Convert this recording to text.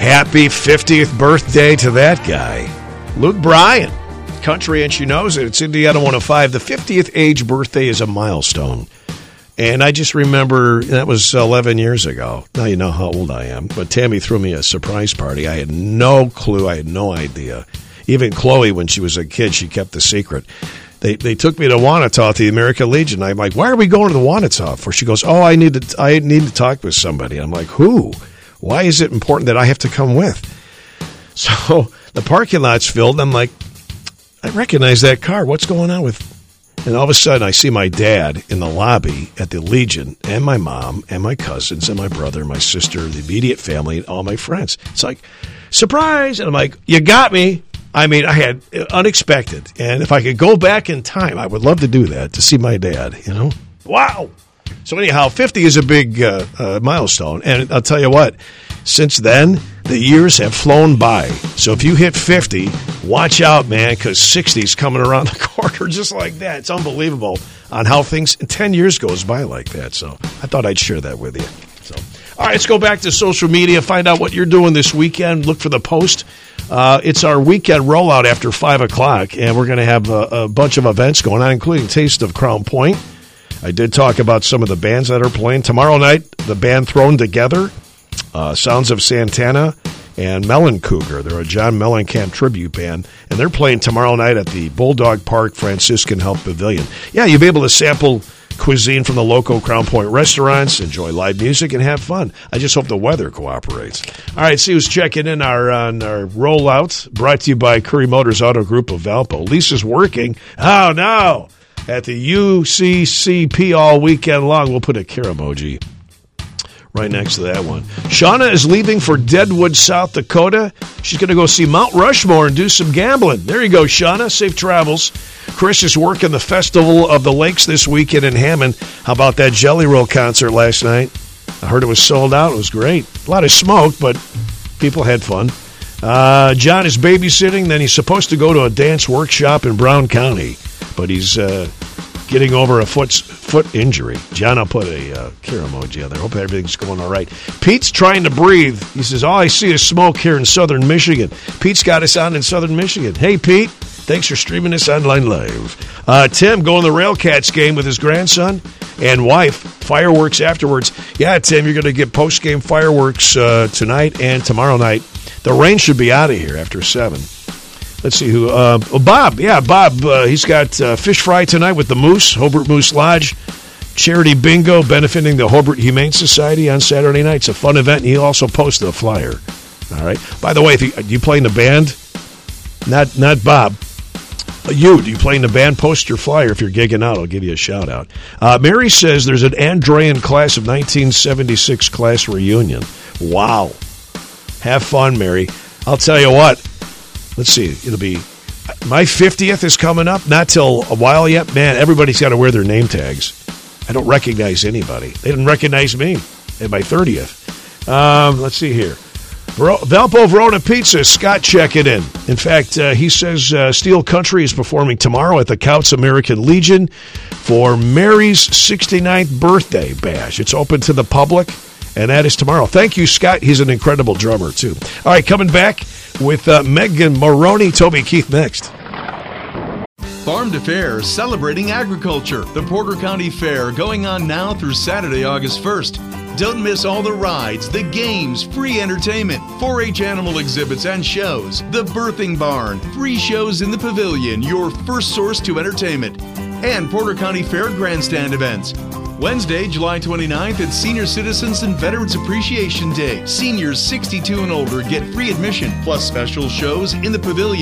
Happy 50th birthday to that guy, Luke Bryan. Country, and she knows it. It's Indiana 105. The 50th age birthday is a milestone. And I just remember that was 11 years ago. Now you know how old I am. But Tammy threw me a surprise party. I had no clue. I had no idea. Even Chloe, when she was a kid, she kept the secret. They took me to Wanata to the American Legion. I'm like, why are we going to the Wanata for? She goes, oh, I need to talk with somebody. I'm like, who? Why is it important that I have to come with? So the parking lot's filled. I'm like, I recognize that car. What's going on with? And all of a sudden, I see my dad in the lobby at the Legion, and my mom, and my cousins, and my brother, and my sister, the immediate family, and all my friends. It's like, surprise! And I'm like, you got me. I mean, I had unexpected. And if I could go back in time, I would love to do that, to see my dad, you know? Wow! So anyhow, 50 is a big milestone. And I'll tell you what, since then, the years have flown by. So if you hit 50, watch out, man, because 60 is coming around the corner just like that. It's unbelievable on how things, 10 years goes by like that. So I thought I'd share that with you. So, all right, let's go back to social media, find out what you're doing this weekend. Look for the post. It's our weekend rollout after 5 o'clock, and we're going to have a bunch of events going on, including Taste of Crown Point. I did talk about some of the bands that are playing. Tomorrow night, the band Thrown Together, Sounds of Santana, and Melon Cougar. They're a John Mellencamp tribute band, and they're playing tomorrow night at the Bulldog Park Franciscan Health Pavilion. Yeah, you'll be able to sample cuisine from the local Crown Point restaurants, enjoy live music, and have fun. I just hope the weather cooperates. All right, see who's checking in on our rollout, brought to you by Curry Motors Auto Group of Valpo. Lisa's working. Oh, no. At the UCCP all weekend long. We'll put a care emoji right next to that one. Shauna is leaving for Deadwood, South Dakota. She's going to go see Mount Rushmore and do some gambling. There you go, Shauna. Safe travels. Chris is working the Festival of the Lakes this weekend in Hammond. How about that Jelly Roll concert last night? I heard it was sold out. It was great. A lot of smoke, but people had fun. John is babysitting. Then he's supposed to go to a dance workshop in Brown County, but he's getting over a foot injury. John, I'll put a care emoji on there. Hope everything's going all right. Pete's trying to breathe. He says, all I see is smoke here in southern Michigan. Pete's got us on in southern Michigan. Hey, Pete, thanks for streaming us online live. Tim going to the Railcats game with his grandson and wife. Fireworks afterwards. Yeah, Tim, you're going to get post-game fireworks tonight and tomorrow night. The rain should be out of here after 7. Let's see who. Bob. Yeah, Bob. He's got fish fry tonight with the Moose, Hobart Moose Lodge. Charity bingo benefiting the Hobart Humane Society on Saturday night. It's a fun event. And he also posted a flyer. All right. By the way, if you play in the band, not Bob. Do you play in the band? Post your flyer. If you're gigging out, I'll give you a shout out. Mary says there's an Andrean class of 1976 class reunion. Wow. Have fun, Mary. I'll tell you what. Let's see. It'll be my 50th is coming up. Not till a while yet. Man, everybody's got to wear their name tags. I don't recognize anybody. They didn't recognize me at my 30th. Let's see here. Valpo Verona Pizza. Scott checking in. In fact, he says Steel Country is performing tomorrow at the Couts American Legion for Mary's 69th birthday bash. It's open to the public, and that is tomorrow. Thank you, Scott. He's an incredible drummer, too. All right, coming back with Megan Maroney, Toby Keith next. Farm to Fair, celebrating agriculture. The Porter County Fair going on now through Saturday, August 1st. Don't miss all the rides, the games, free entertainment, 4-H animal exhibits and shows, the birthing barn, free shows in the pavilion, your first source to entertainment, and Porter County Fair grandstand events. Wednesday, July 29th, it's Senior Citizens and Veterans Appreciation Day. Seniors 62 and older get free admission, plus special shows in the pavilion.